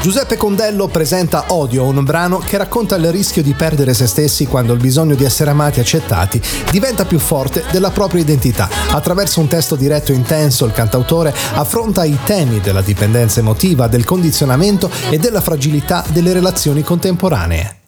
Giuseppe Condello presenta Odio, un brano che racconta il rischio di perdere se stessi quando il bisogno di essere amati e accettati diventa più forte della propria identità. Attraverso un testo diretto e intenso, il cantautore affronta i temi della dipendenza emotiva, del condizionamento e della fragilità delle relazioni contemporanee.